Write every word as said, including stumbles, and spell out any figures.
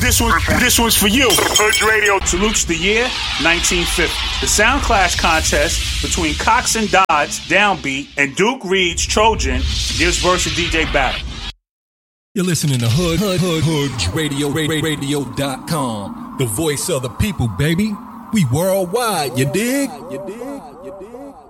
This one, this one's for you. Hood Radio salutes the year nineteen fifty. The Sound Clash contest between Cox and Dodds, Downbeat, and Duke Reed's Trojan gives verse a D J battle. You're listening to Hood, Hood, Hood, Hood Radio, Radio dot com. The voice of the people, baby. We worldwide, you dig? You dig? You dig?